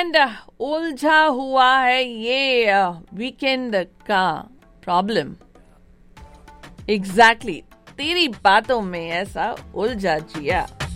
And उलझा हुआ है ये वीकेंड का प्रॉब्लम. एग्जैक्टली तेरी बातों में ऐसा उलझा जिया.